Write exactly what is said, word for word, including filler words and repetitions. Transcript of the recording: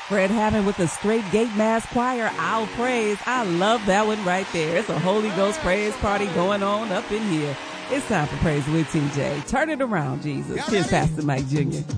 Fred Hammond with the Straight Gate Mass Choir, I'll Praise. I love that one right there. It's a Holy Ghost praise party going on up in here. It's time for Praise with T J. Turn it around, Jesus. Here's Pastor Mike Junior